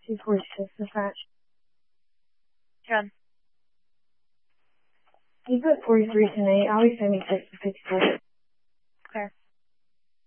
246 dispatch. John. You put 43 to 8. I'll be 76 to 64. Clear.